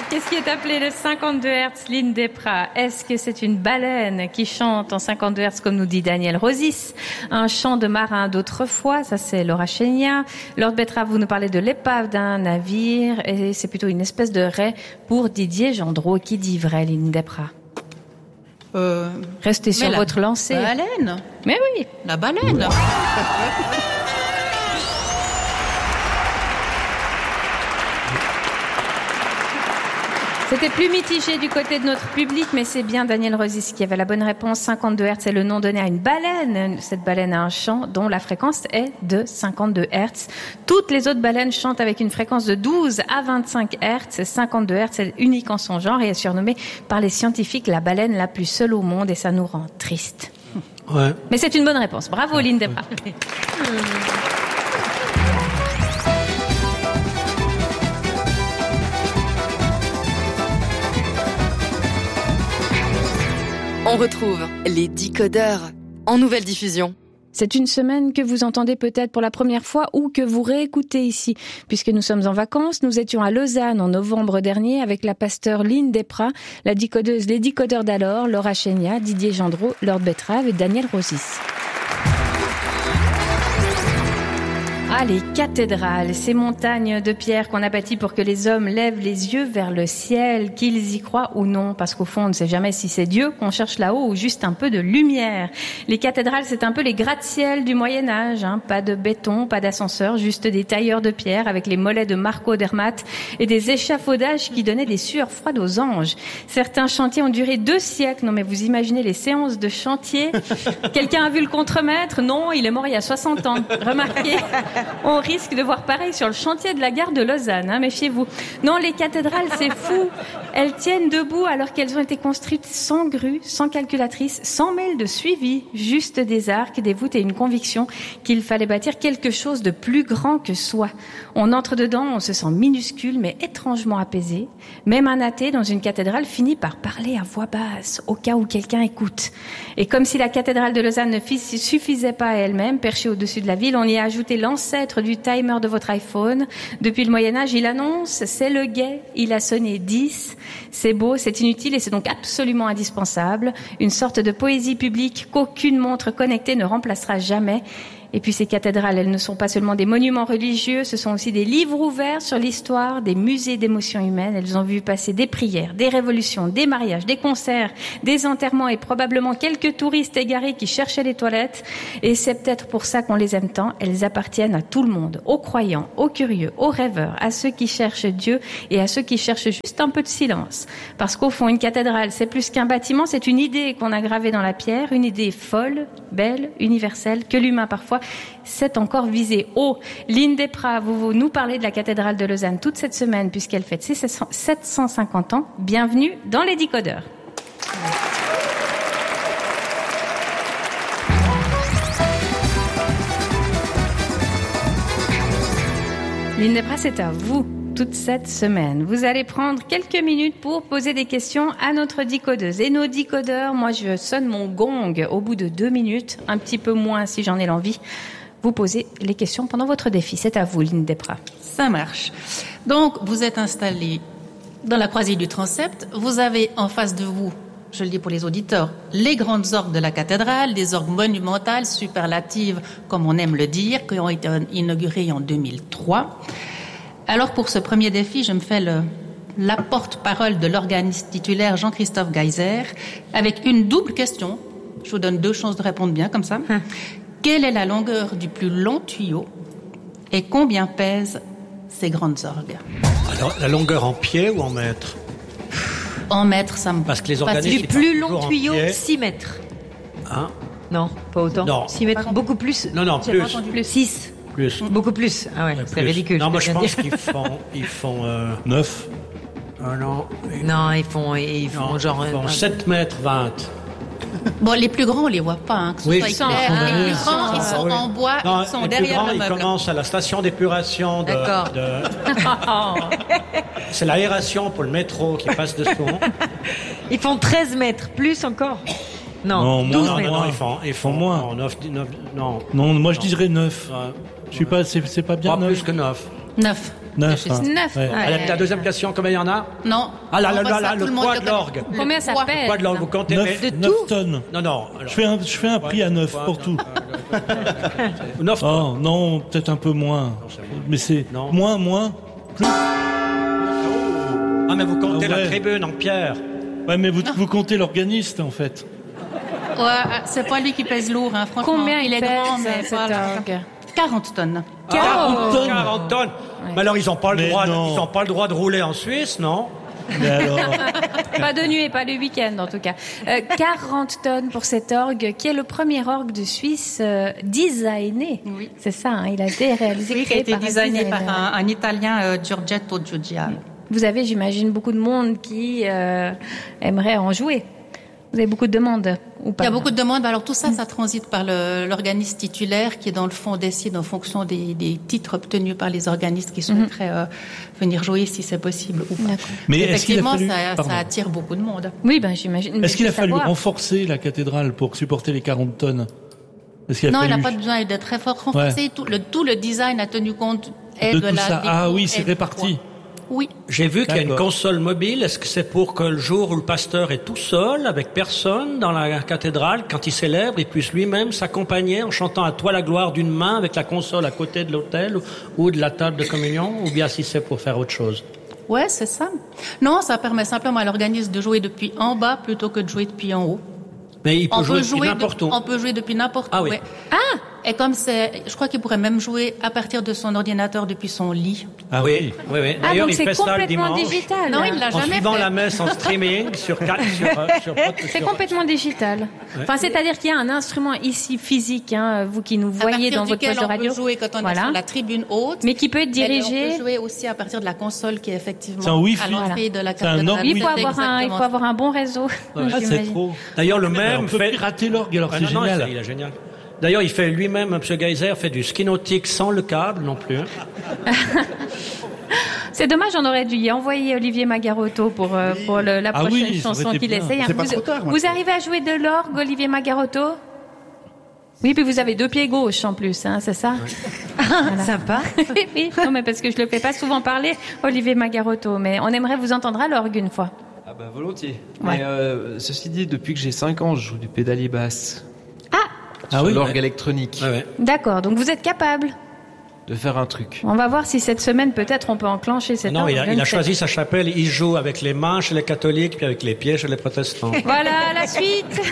Qu'est-ce qui est appelé le 52 Hz, Lynn Desprats? Est-ce que c'est une baleine qui chante en 52 Hz, comme nous dit Daniel Rosis? Un chant de marin d'autrefois, ça c'est Laura Chénia. Lord Betrave, vous nous parlez de l'épave d'un navire, et c'est plutôt une espèce de raie pour Didier Gendreau. Qui dit vrai, Lynn Desprats? Restez sur votre lancée. La baleine. Mais oui. La baleine. C'était plus mitigé du côté de notre public, mais c'est bien Daniel Rosis qui avait la bonne réponse. 52 Hz, c'est le nom donné à une baleine. Cette baleine a un chant dont la fréquence est de 52 Hz. Toutes les autres baleines chantent avec une fréquence de 12 à 25 Hz. 52 Hz est unique en son genre et est surnommée par les scientifiques la baleine la plus seule au monde, et ça nous rend triste. Ouais. Mais c'est une bonne réponse. Bravo, Lynn Desprats. On retrouve les Décodeurs en nouvelle diffusion. C'est une semaine que vous entendez peut-être pour la première fois ou que vous réécoutez ici. Puisque nous sommes en vacances, nous étions à Lausanne en novembre dernier avec la pasteur Lynn Desprats, la décodeuse Les Décodeurs d'alors, Laura Chénia, Didier Gendreau, Lord Betrave et Daniel Rosis. Ah, les cathédrales, ces montagnes de pierre qu'on a bâties pour que les hommes lèvent les yeux vers le ciel, qu'ils y croient ou non, parce qu'au fond, on ne sait jamais si c'est Dieu qu'on cherche là-haut ou juste un peu de lumière. Les cathédrales, c'est un peu les gratte-ciel du Moyen-Âge, hein. Pas de béton, pas d'ascenseur, juste des tailleurs de pierre avec les mollets de Marco Dermatt et des échafaudages qui donnaient des sueurs froides aux anges. Certains chantiers ont duré 2 siècles. Non, mais vous imaginez les séances de chantier? Quelqu'un a vu le contremaître? Non, il est mort il y a 60 ans. Remarquez. On risque de voir pareil sur le chantier de la gare de Lausanne, hein, méfiez-vous. Non, les cathédrales, c'est fou. Elles tiennent debout alors qu'elles ont été construites sans grue, sans calculatrice, sans mail de suivi, juste des arcs, des voûtes et une conviction qu'il fallait bâtir quelque chose de plus grand que soi. On entre dedans, on se sent minuscule mais étrangement apaisé. Même un athée dans une cathédrale finit par parler à voix basse, au cas où quelqu'un écoute. Et comme si la cathédrale de Lausanne ne suffisait pas à elle-même, perchée au-dessus de la ville, on y a ajouté l'ancêtre du timer de votre iPhone. Depuis le Moyen-Âge, il annonce, c'est le guet, il a sonné 10. C'est beau, c'est inutile et c'est donc absolument indispensable. Une sorte de poésie publique qu'aucune montre connectée ne remplacera jamais. Et puis ces cathédrales, elles ne sont pas seulement des monuments religieux, ce sont aussi des livres ouverts sur l'histoire, des musées d'émotions humaines. Elles ont vu passer des prières, des révolutions, des mariages, des concerts, des enterrements et probablement quelques touristes égarés qui cherchaient les toilettes. Et c'est peut-être pour ça qu'on les aime tant. Elles appartiennent à tout le monde, aux croyants, aux curieux, aux rêveurs, à ceux qui cherchent Dieu et à ceux qui cherchent juste un peu de silence. Parce qu'au fond, une cathédrale, c'est plus qu'un bâtiment, c'est une idée qu'on a gravée dans la pierre, une idée folle, belle, universelle, que l'humain parfois c'est encore visé haut. Lynn Desprats, vous nous parlez de la cathédrale de Lausanne toute cette semaine puisqu'elle fête ses 750 ans. Bienvenue dans les Décodeurs. Lynn Desprats, c'est à vous toute cette semaine. Vous allez prendre quelques minutes pour poser des questions à notre décodeuse. Et nos décodeurs, moi je sonne mon gong au bout de 2 minutes, un petit peu moins si j'en ai l'envie. Vous posez les questions pendant votre défi. C'est à vous, Lynn Desprats. Ça marche. Donc, vous êtes installé dans la croisée du transept. Vous avez en face de vous, je le dis pour les auditeurs, les grandes orgues de la cathédrale, des orgues monumentales, superlatives, comme on aime le dire, qui ont été inaugurées en 2003. Alors, pour ce premier défi, je me fais la porte-parole de l'organiste titulaire Jean-Christophe Geiser avec une double question. Je vous donne 2 chances de répondre bien, comme ça. Quelle est la longueur du plus long tuyau et combien pèsent ces grandes orgues? Alors, la longueur en pieds ou en mètres? En mètres, ça me... Parce que les organismes... Du plus long tuyau, 6 mètres. Hein? Non, pas autant. Non. 6 mètres, beaucoup plus. Non, J'ai plus. pas entendu. Plus 6. Plus. Beaucoup plus. Ah ouais, c'est ridicule. Non, moi je pense qu'ils font 9. Non, ils font genre... 7 mètres 20. Bon, les plus grands, on les voit pas, hein, que ce soit clair. Les plus grands, ils sont en bois, ils sont derrière le meuble. Ils commencent à la station d'épuration D'accord. C'est l'aération pour le métro qui passe dessous. Ils font 13 mètres, plus encore. Non, 12 mètres. Non, ils font moins. 9, Non, moi je dirais 9. Je suis pas, c'est pas bien pas 9. plus que 9. 9. 9. Hein. 9. Ouais. Ouais. La deuxième question, combien il y en a? Non. Ah là là Non, pas là ça, là, tout le le monde poids le de connaît. l'orgue. Combien ça poids. pèse? Le poids de l'orgue, vous comptez 9 tonnes. Non. Alors, Je fais un prix à 9 pour tout. 9 Oh, non, peut-être un peu moins. Mais c'est Non. moins. Ah, mais vous comptez Ah ouais. la tribune en pierre. Ouais, mais vous comptez l'organiste, en fait. Ouais, c'est pas lui qui pèse lourd, hein, franchement. Combien il est pèse, grand, mais cet voilà. orgue? 40 tonnes. 40 tonnes. Mais alors, ils n'ont pas, Mais non. pas le droit de rouler en Suisse, non? Mais alors, Pas de nuit et pas le week-end, en tout cas. 40 tonnes pour cet orgue, qui est le premier orgue de Suisse designé. Oui. C'est ça, hein, il a été réalisé, Oui, qui a créé été par un designé par designer. un Italien, Giorgetto Giugiaro. Vous avez, j'imagine, beaucoup de monde qui aimerait en jouer. Vous avez beaucoup de demandes ou pas? Il y a beaucoup de demandes. Alors tout ça, ça transite par l'organiste titulaire qui, dans le fond, décide en fonction des titres obtenus par les organistes qui souhaiteraient venir jouer, si c'est possible ou pas. D'accord. mais est-ce qu'il a Effectivement, fallu... Pardon. ça attire beaucoup de monde. Oui, ben j'imagine. Est-ce qu'il a fallu savoir. renforcer la cathédrale pour supporter les 40 tonnes? Est-ce qu'il a Non, il fallu... n'a pas besoin d'être très fort renforcé. Tout le design a tenu compte de tout ça. Ah oui, c'est et du réparti. poids. Oui. J'ai vu qu'il y a une D'accord. console mobile. Est-ce que c'est pour que le jour où le pasteur est tout seul, avec personne, dans la cathédrale, quand il célèbre, il puisse lui-même s'accompagner en chantant à toi la gloire d'une main avec la console à côté de l'autel ou de la table de communion, ou bien si c'est pour faire autre chose? Ouais, c'est ça. Non, ça permet simplement à l'organiste de jouer depuis en bas plutôt que de jouer depuis en haut. Mais il peut On jouer peut depuis jouer n'importe où. On peut jouer depuis n'importe où. Ah oui. Ouais. Et comme je crois qu'il pourrait même jouer à partir de son ordinateur depuis son lit. Ah oui. oui. Ah, D'ailleurs, donc il c'est fait ça le complètement dimanche. digital. Non, il l'a En jamais suivant fait. la messe en streaming sur C'est complètement digital. Enfin, c'est-à-dire qu'il y a un instrument ici physique, hein, vous qui nous À voyez partir dans votre duquel poste de on radio. peut jouer quand on Voilà. est sur la tribune haute. Mais qui peut être Et on dirigé. peut jouer aussi à partir de la console qui est effectivement C'est un Wi-Fi. à l'entrée de la C'est un cathédrale. orgue Il faut Oui, avoir un bon réseau. Ah, c'est j'imagine. trop. D'ailleurs, le Mais même on peut fait... pirater l'orgue, alors c'est non, génial. il est génial. D'ailleurs, il fait lui-même, M. Geyser, fait du ski nautique sans le câble non plus. C'est dommage, on aurait dû y envoyer Olivier Magarotto pour la Ah prochaine oui, ça aurait chanson été qu'il bien. essaye. C'est pas trop tard, moi. Vous arrivez à jouer de l'orgue, Olivier Magarotto? Oui, puis vous avez 2 pieds gauches en plus, hein, c'est ça? Sympa. Oui, non, mais parce que je le fais pas souvent parler, Olivier Magarotto, mais on aimerait vous entendre à l'orgue une fois. Ah bah volontiers. Ouais. Mais ceci dit, depuis que j'ai 5 ans, je joue du pédalier basse. Ah Sur oui. l'orgue électronique. Ouais. D'accord, donc vous êtes capable. De faire un truc. On va voir si cette semaine, peut-être, on peut enclencher cette Non, orgue. il je a ne sais choisi sa chapelle. Il joue avec les mains chez les catholiques, puis avec les pieds chez les protestants. pas. Voilà, la suite.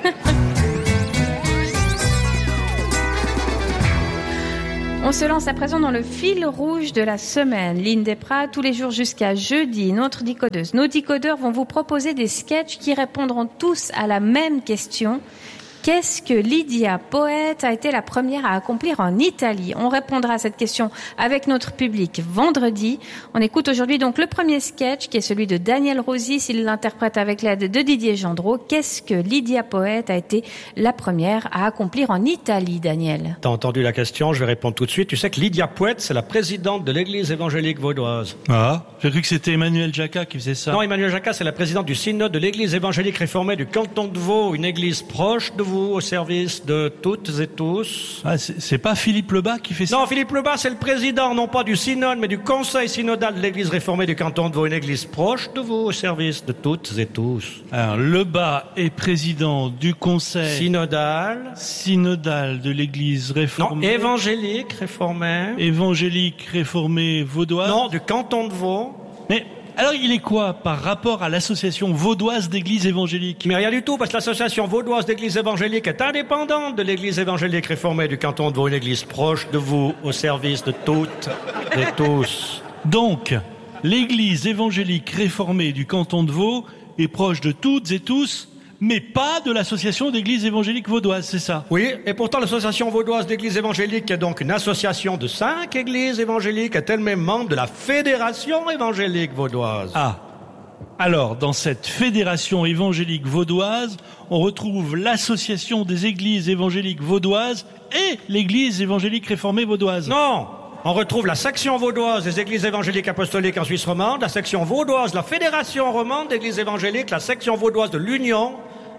On se lance à présent dans le fil rouge de la semaine. Lynn Desprats, tous les jours jusqu'à jeudi, notre décodeuse. Nos décodeurs vont vous proposer des sketchs qui répondront tous à la même question. Qu'est-ce que Lydia, poète, a été la première à accomplir en Italie? On répondra à cette question avec notre public vendredi. On écoute aujourd'hui donc le premier sketch qui est celui de Daniel Rosis. Il l'interprète avec l'aide de Didier Gendreau. Qu'est-ce que Lydia, poète, a été la première à accomplir en Italie, Daniel? T'as entendu la question, je vais répondre tout de suite. Tu sais que Lydia Poète, c'est la présidente de l'église évangélique vaudoise. Ah, j'ai cru que c'était Emmanuel Jacquat qui faisait ça. Non, Emmanuel Jacquat, c'est la présidente du synode de l'église évangélique réformée du canton de Vaud, une église proche de vous, au service de toutes et tous. Ah, c'est pas Philippe Lebas qui fait ça? Non, Philippe Lebas, c'est le président, non pas du synode, mais du conseil synodal de l'église réformée du canton de Vaud, une église proche de vous, au service de toutes et tous. Alors, Lebas est président du conseil synodal de l'église Non, réformée. évangélique réformée. Évangélique réformée vaudoise. Non, du canton de Vaud. Mais alors il est quoi par rapport à l'association vaudoise d'églises évangéliques? Mais rien du tout, parce que l'association vaudoise d'église évangélique est indépendante de l'église évangélique réformée du canton de Vaud, une église proche de vous, au service de toutes et tous. Donc, l'église évangélique réformée du canton de Vaud est proche de toutes et tous, mais pas de l'association d'églises évangéliques vaudoises, c'est ça? Oui, et pourtant l'association vaudoise d'église évangélique, qui est donc une association de 5 églises évangéliques, est elle-même membre de la Fédération évangélique vaudoise. Ah. Alors, dans cette fédération évangélique vaudoise, on retrouve l'association des églises évangéliques vaudoises et l'église évangélique réformée vaudoise. Non, on retrouve la section vaudoise des églises évangéliques apostoliques en Suisse romande, la section vaudoise de la Fédération romande d'églises évangéliques, la section vaudoise de l'Union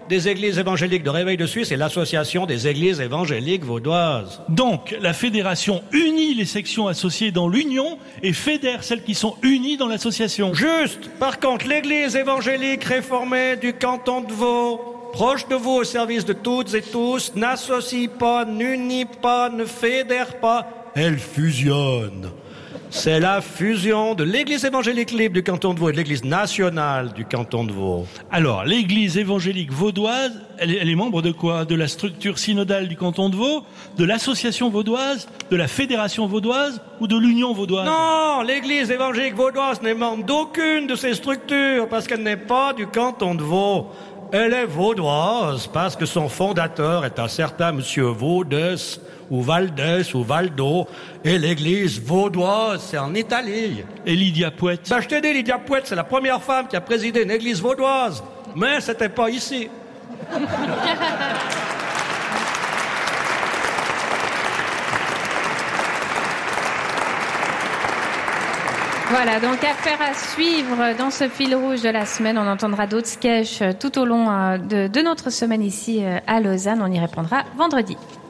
des églises évangéliques de Réveil de Suisse et l'Association des églises évangéliques vaudoises. Donc, la fédération unit les sections associées dans l'union et fédère celles qui sont unies dans l'association. Juste. Par contre, l'église évangélique réformée du canton de Vaud, proche de vous au service de toutes et tous, n'associe pas, n'unit pas, ne fédère pas, elle fusionne. C'est la fusion de l'église évangélique libre du canton de Vaud et de l'église nationale du canton de Vaud. Alors, l'église évangélique vaudoise, elle est membre de quoi? De la structure synodale du canton de Vaud, de l'association vaudoise, de la fédération vaudoise ou de l'union vaudoise? Non, l'église évangélique vaudoise n'est membre d'aucune de ces structures parce qu'elle n'est pas du canton de Vaud. Elle est vaudoise parce que son fondateur est un certain monsieur Vaudès ou Valdès ou Valdo, et l'église vaudoise, c'est en Italie. Et Lydia Pouette? Je t'ai dit, Lydia Pouette, c'est la première femme qui a présidé une église vaudoise, mais c'était pas ici. Voilà, donc affaire à suivre dans ce fil rouge de la semaine. On entendra d'autres sketchs tout au long de notre semaine ici à Lausanne. On y répondra vendredi.